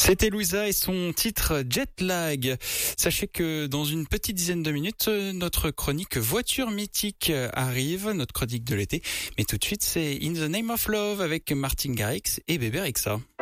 C'était Louisa et son titre Jet Lag. Sachez que dans une petite dizaine de minutes, notre chronique voiture mythique arrive, notre chronique de l'été. Mais tout de suite, c'est In the Name of Love avec Martin Garrix et Bébé Rexha.